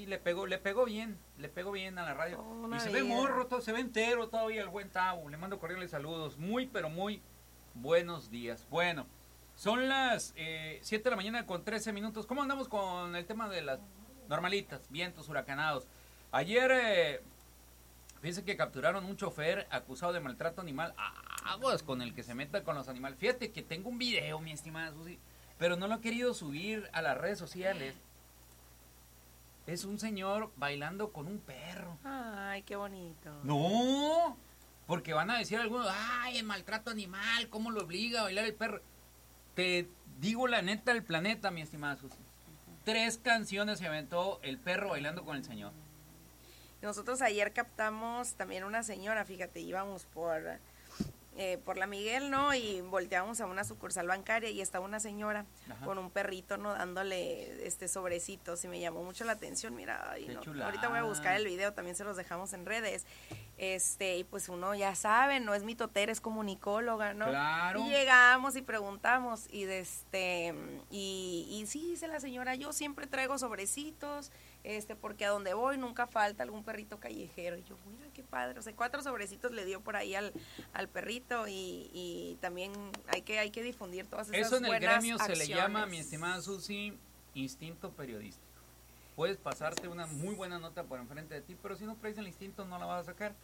Sí, le pegó bien a la radio. Una Y se vida. ve morro, todo, se ve entero todavía el buen Tavo. Le mando cordiales saludos. Muy, pero muy buenos días. Bueno, son las 7 de la mañana con 13 minutos. ¿Cómo andamos con el tema de las normalitas, vientos huracanados? Ayer, fíjense que capturaron un chofer acusado de maltrato animal. Aguas con el que se meta con los animales. Fíjate que tengo un video, mi estimada Susi, pero no lo he querido subir a las redes sociales. Es un señor bailando con un perro. Ay, qué bonito. No, porque van a decir algunos, ay, el maltrato animal, ¿cómo lo obliga a bailar el perro? Te digo la neta del planeta, mi estimada Susi. 3 canciones se aventó el perro bailando con el señor. Nosotros ayer captamos también una señora, fíjate, íbamos por la Miguel, ¿no? Y volteamos a una sucursal bancaria y estaba una señora con un perrito, ¿no? Dándole sobrecitos y me llamó mucho la atención, mira, ay, no, ahorita voy a buscar el video, también se los dejamos en redes. Y pues uno ya sabe, no es mitotera, es comunicóloga, ¿no? Claro. Y llegamos y preguntamos y y sí, dice la señora, yo siempre traigo sobrecitos, porque a donde voy nunca falta algún perrito callejero. Y yo, mira qué padre, o sea, 4 sobrecitos le dio por ahí al perrito y también hay que difundir todas esas buenas acciones. Eso en el gremio acciones. se le llama, mi estimada Susi, instinto periodístico. Puedes pasarte una muy buena nota por enfrente de ti, pero si no traes el instinto no la vas a sacar.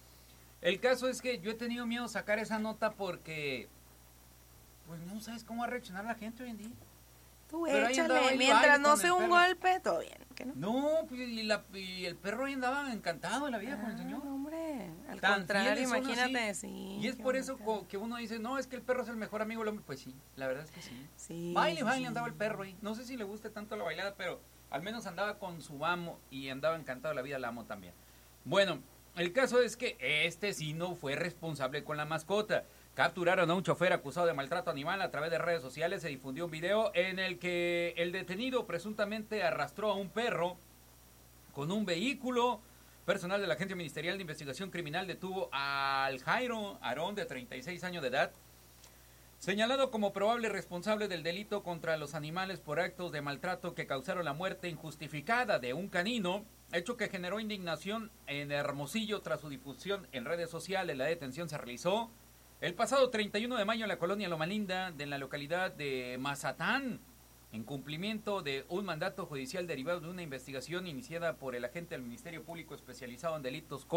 El caso es que yo he tenido miedo de sacar esa nota porque pues no sabes cómo va a reaccionar la gente hoy en día. Tú pero échale, mientras no sea un golpe, todo bien. ¿Qué no? No, pues, y el perro ahí andaba encantado de la vida con el señor. Hombre, al Tan contrario, fieles son imagínate, así. sí. Y es por eso que uno dice, no, es que el perro es el mejor amigo del hombre. Pues sí, la verdad es que sí. Sí, Baile, sí. andaba el perro ahí. No sé si le guste tanto la bailada, pero al menos andaba con su amo y andaba encantado de la vida el amo también. Bueno, el caso es que sí no fue responsable con la mascota. Capturaron a un chofer acusado de maltrato animal. A través de redes sociales se difundió un video en el que el detenido presuntamente arrastró a un perro con un vehículo. Personal de la Agencia Ministerial de Investigación Criminal detuvo al Jairo Aarón, de 36 años de edad, señalado como probable responsable del delito contra los animales por actos de maltrato que causaron la muerte injustificada de un canino, hecho que generó indignación en Hermosillo tras su difusión en redes sociales. La detención se realizó el pasado 31 de mayo en la colonia Loma Linda, de la localidad de Mazatán, en cumplimiento de un mandato judicial derivado de una investigación iniciada por el agente del Ministerio Público especializado en delitos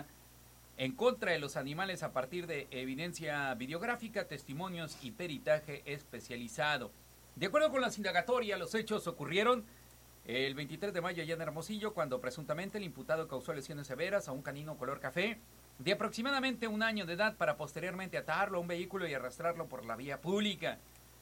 en contra de los animales a partir de evidencia videográfica, testimonios y peritaje especializado. De acuerdo con las indagatorias, los hechos ocurrieron el 23 de mayo allá en Hermosillo, cuando presuntamente el imputado causó lesiones severas a un canino color café de aproximadamente 1 año de edad para posteriormente atarlo a un vehículo y arrastrarlo por la vía pública.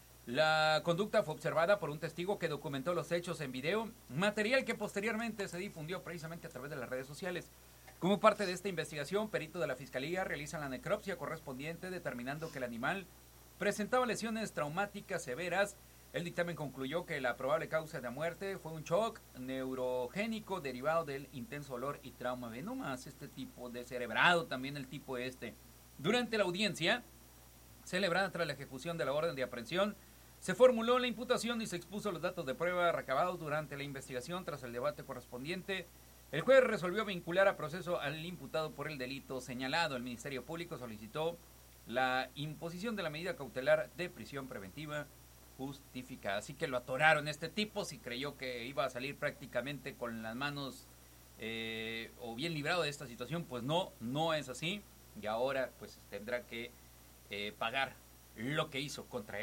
La conducta fue observada por un testigo que documentó los hechos en video, material que posteriormente se difundió precisamente a través de las redes sociales. Como parte de esta investigación, peritos de la Fiscalía realizan la necropsia correspondiente, determinando que el animal presentaba lesiones traumáticas severas. El dictamen concluyó que la probable causa de muerte fue un shock neurogénico derivado del intenso dolor y trauma. Ve nomás este tipo descerebrado también el tipo este. Durante la audiencia, celebrada tras la ejecución de la orden de aprehensión, se formuló la imputación y se expuso los datos de prueba recabados durante la investigación. Tras el debate correspondiente, el juez resolvió vincular a proceso al imputado por el delito señalado. El Ministerio Público solicitó la imposición de la medida cautelar de prisión preventiva justificada. Así que lo atoraron este tipo, si creyó que iba a salir prácticamente con las manos o bien librado de esta situación, pues no es así. Y ahora pues tendrá que pagar lo que hizo contra él.